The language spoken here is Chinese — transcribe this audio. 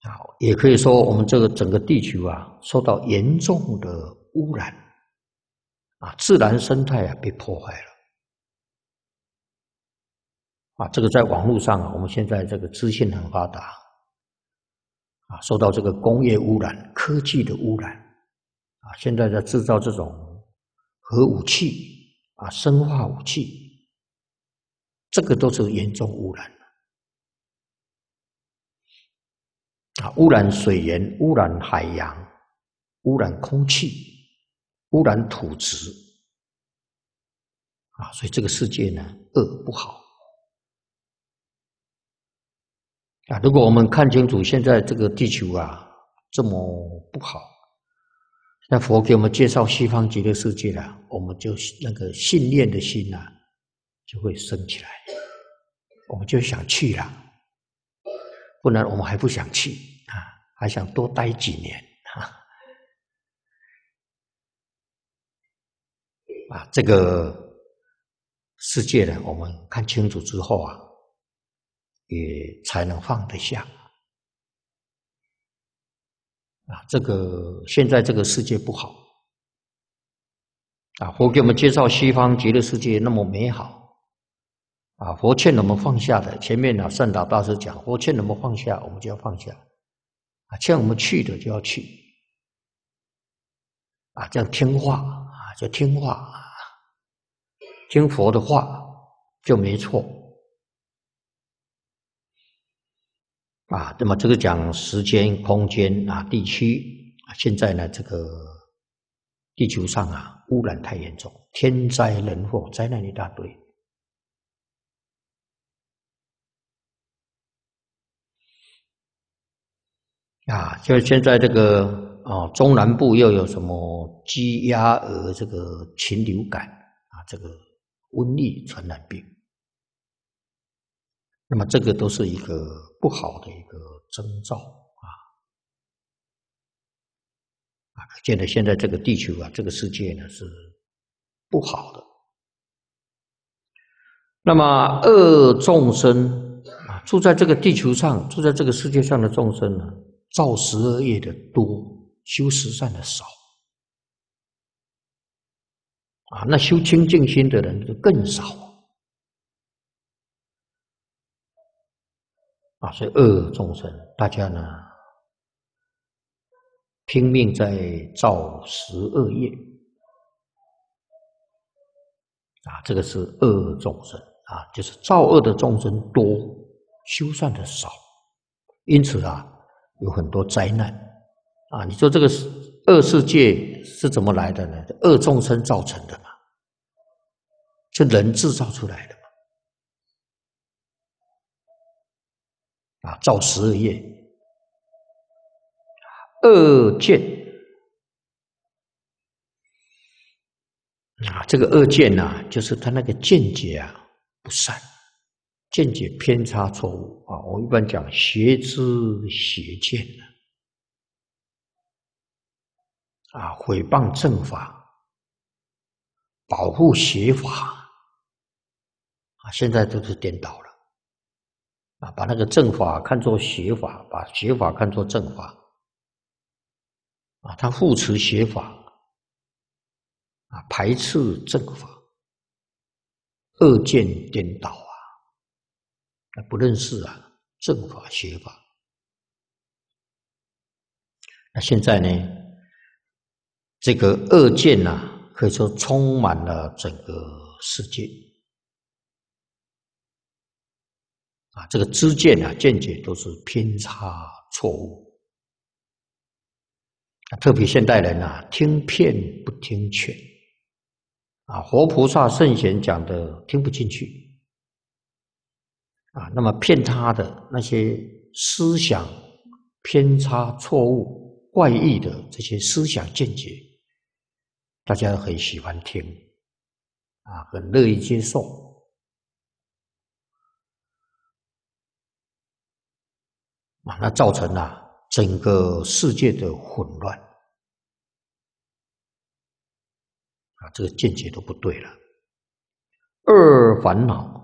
好，也可以说我们这个整个地球啊，受到严重的污染啊，自然生态啊被破坏了啊。这个在网络上啊，我们现在这个资讯很发达啊，受到这个工业污染、科技的污染啊，现在在制造这种核武器啊、生化武器，这个都是严重污染啊，污染水源、污染海洋、污染空气、污染土质啊，所以这个世界呢，恶不好啊。如果我们看清楚现在这个地球啊这么不好，那佛给我们介绍西方极乐世界了，我们就那个信念的心啊就会升起来，我们就想去了，不然我们还不想去啊，还想多待几年啊。这个世界呢，我们看清楚之后啊，也才能放得下啊。这个现在这个世界不好啊，佛给我们介绍西方极乐世界那么美好啊，佛劝我们放下的。前面呢，善导大师讲，佛劝我们放下，我们就要放下啊；劝我们去的就要去啊，这样听话啊，就听话啊，听佛的话就没错啊。那么这个讲时间、空间啊、地区啊，现在呢，这个地球上啊，污染太严重，天灾人祸，灾难一大堆。啊，就现在这个中南部又有什么鸡鸭鹅这个禽流感啊，这个瘟疫传染病，那么这个都是一个不好的一个征兆啊，可见的现在这个地球啊，这个世界呢是不好的。那么恶众生啊，住在这个地球上，住在这个世界上的众生呢，造十恶业的多，修十善的少。啊，那修清净心的人就更少啊，所以恶众生，大家呢拼命在造十恶业啊，这个是恶众生啊，就是造恶的众生多，修善的少，因此啊，有很多灾难啊。你说这个恶世界是怎么来的呢？恶众生造成的嘛，是人制造出来的嘛啊，造十恶业。恶见啊，这个恶见啊，就是他那个见解啊不善，见解偏差错误啊。我一般讲邪知邪见啊，毁谤正法，保护邪法啊，现在都是颠倒了啊，把那个正法看作邪法，把邪法看作正法啊，他护持邪法啊，排斥正法，恶见颠倒啊，不认识啊正法邪法。那现在呢，这个恶见可以说充满了整个世界啊，这个知见见解都是偏差错误。特别现代人听骗不听劝啊，活菩萨圣贤讲的听不进去啊，那么骗他的那些思想偏差错误怪异的这些思想见解，大家很喜欢听啊，很乐意接受啊，那造成整个世界的混乱啊，这个见解都不对了。二烦恼